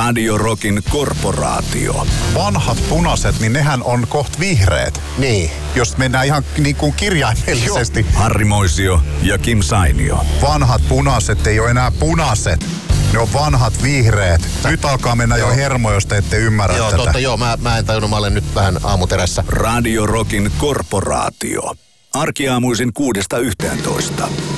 Radio Rockin korporaatio. Vanhat punaiset, niin nehän on koht vihreät. Niin. Jos mennään ihan niin kuin kirjaimellisesti. Harri Moisio ja Kim Sainio. Vanhat punaiset ei ole enää punaiset. Ne on vanhat vihreät. Nyt alkaa mennä jo hermo, jos te ette ymmärrä tätä. Totta, mä en tajunnut, mä olen nyt vähän aamuterässä. Radio Rockin korporaatio. Arkiaamuisin 6–11.